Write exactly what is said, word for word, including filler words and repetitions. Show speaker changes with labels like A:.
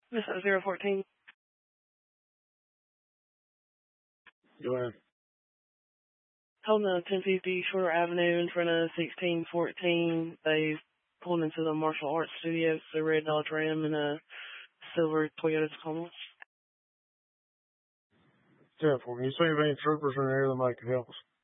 A: This is zero fourteen.
B: Go ahead.
A: Holding on ten fifty Shorter Avenue in front of sixteen fourteen. They pulled into the martial arts studio. It's a red Dodge Ram and a silver Toyota Tacoma.
B: ten for me. You see if any troopers in there that might help us?